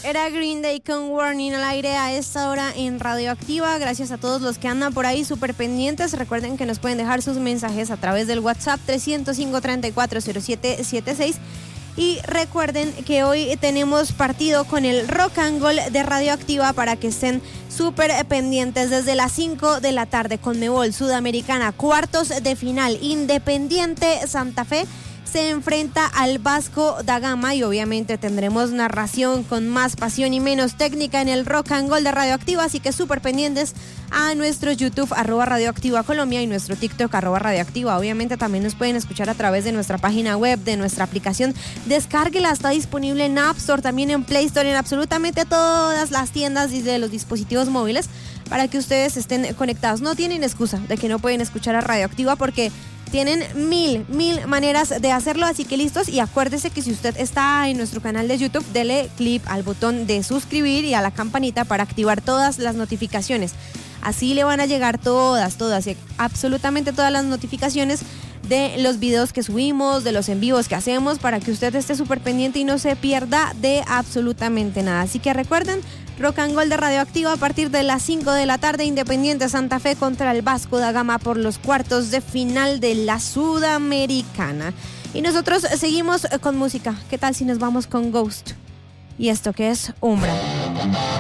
Era Green Day con Warning al aire a esta hora en Radioactiva. Gracias a todos los que andan por ahí súper pendientes. Recuerden que nos pueden dejar sus mensajes a través del WhatsApp 305-340776. Y recuerden que hoy tenemos partido con el Rock and Roll de Radioactiva para que estén súper pendientes desde las 5 de la tarde. Conmebol Sudamericana, cuartos de final. Independiente Santa Fe se enfrenta al Vasco da Gama y obviamente tendremos narración con más pasión y menos técnica en el Rock and Roll de Radioactiva, así que súper pendientes a nuestro YouTube @Radioactiva Colombia y nuestro TikTok @Radioactiva. Obviamente también nos pueden escuchar a través de nuestra página web, de nuestra aplicación. Descárguela, está disponible en App Store, también en Play Store, en absolutamente todas las tiendas y de los dispositivos móviles para que ustedes estén conectados. No tienen excusa de que no pueden escuchar a Radioactiva porque tienen mil maneras de hacerlo, así que listos. Y acuérdese que si usted está en nuestro canal de YouTube, dele clic al botón de suscribir y a la campanita para activar todas las notificaciones. Así le van a llegar todas, absolutamente todas las notificaciones de los videos que subimos, de los en vivos que hacemos, para que usted esté súper pendiente y no se pierda de absolutamente nada. Así que recuerden, Rock and Roll de Radioactiva a partir de las 5 de la tarde, Independiente Santa Fe contra el Vasco da Gama por los cuartos de final de la Sudamericana. Y nosotros seguimos con música. ¿Qué tal si nos vamos con Ghost? Y esto que es Umbra.